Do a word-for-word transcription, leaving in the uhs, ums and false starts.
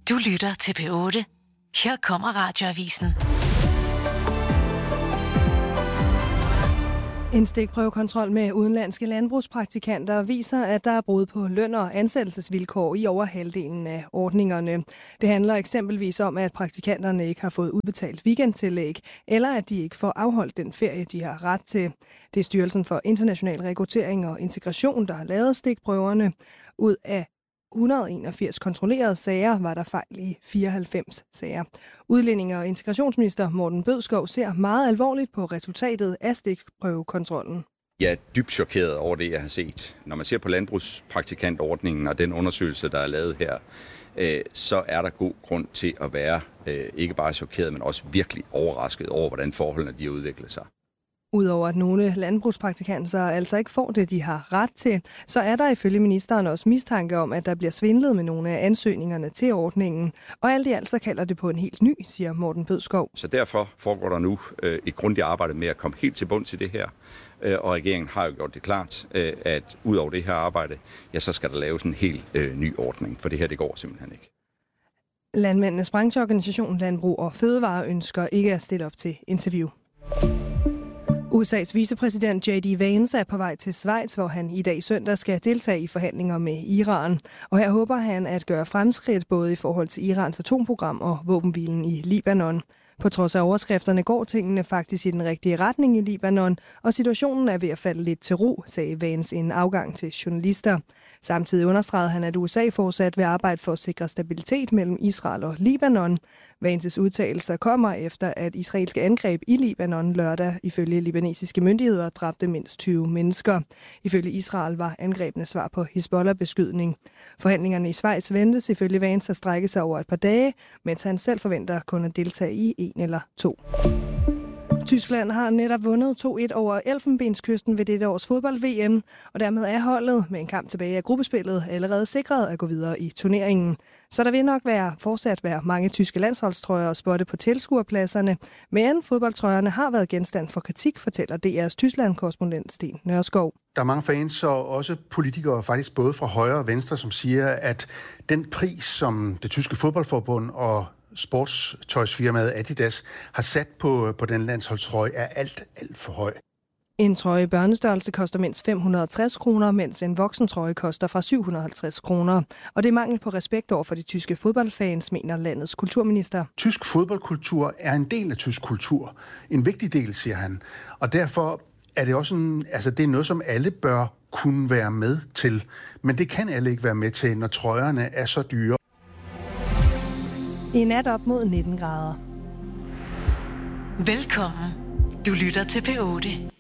Du lytter til P otte. Her kommer Radioavisen. En stikprøvekontrol med udenlandske landbrugspraktikanter viser, at der er brud på løn- og ansættelsesvilkår i over halvdelen af ordningerne. Det handler eksempelvis om, at praktikanterne ikke har fået udbetalt weekendtillæg, eller at de ikke får afholdt den ferie, de har ret til. Det er Styrelsen for International Rekruttering og Integration, der har lavet stikprøverne. Ud af et hundrede og enogfirs kontrollerede sager var der fejl i fireoghalvfems sager. Udlændinge- og integrationsminister Morten Bødskov ser meget alvorligt på resultatet af stikprøvekontrollen. Jeg er dybt chokeret over det, jeg har set. Når man ser på landbrugspraktikantordningen og den undersøgelse, der er lavet her, øh, så er der god grund til at være øh, ikke bare chokeret, men også virkelig overrasket over, hvordan forholdene de har udviklet sig. Udover at nogle landbrugspraktikanter altså ikke får det, de har ret til, så er der ifølge ministeren også mistanke om, at der bliver svindlet med nogle af ansøgningerne til ordningen. Og alt i alt så kalder det på en helt ny, siger Morten Bødskov. Så derfor foregår der nu øh, et grundigt arbejde med at komme helt til bund til det her. Øh, og regeringen har jo gjort det klart, øh, at ud over det her arbejde, ja, så skal der laves en helt øh, ny ordning, for det her det går simpelthen ikke. Landmændenes brancheorganisation Landbrug og Fødevare ønsker ikke at stille op til interview. U S A's vicepræsident J D Vance er på vej til Schweiz, hvor han i dag søndag skal deltage i forhandlinger med Iran. Og her håber han at gøre fremskridt både i forhold til Irans atomprogram og våbenhvilen i Libanon. På trods af overskrifterne går tingene faktisk i den rigtige retning i Libanon, og situationen er ved at falde lidt til ro, sagde Vance i en afgang til journalister. Samtidig understregede han, at U S A fortsat vil arbejde for at sikre stabilitet mellem Israel og Libanon. Vances udtalelser kommer efter, at israelske angreb i Libanon lørdag ifølge libanesiske myndigheder dræbte mindst tyve mennesker. Ifølge Israel var angrebene svar på Hizbollah-beskydning. Forhandlingerne i Schweiz ventes ifølge Vance at strække sig over et par dage, mens han selv forventer kun at deltage i en eller to. Tyskland har netop vundet to et over Elfenbenskysten ved dette års fodbold-V M, og dermed er holdet med en kamp tilbage af gruppespillet allerede sikret at gå videre i turneringen. Så der vil nok være, fortsat være mange tyske landsholdstrøjer at spotte på tilskuerpladserne, men fodboldtrøjerne har været genstand for kritik, fortæller D R's Tyskland-korrespondent Sten Nørskov. Der er mange fans og også politikere, faktisk både fra højre og venstre, som siger, at den pris, som det tyske fodboldforbund og sportstøjsfirmaet Adidas har sat på, på den landsholdstrøje, er alt, alt for høj. En trøje i børnestørrelse koster mindst fem hundrede og tres kroner, mens en voksentrøje koster fra syv hundrede og halvtreds kroner. Og det er mangel på respekt over for de tyske fodboldfans, mener landets kulturminister. Tysk fodboldkultur er en del af tysk kultur. En vigtig del, siger han. Og derfor er det også en, altså det er noget, som alle bør kunne være med til. Men det kan alle ikke være med til, når trøjerne er så dyre. I nat op mod nitten grader. Velkommen. Du lytter til P otte.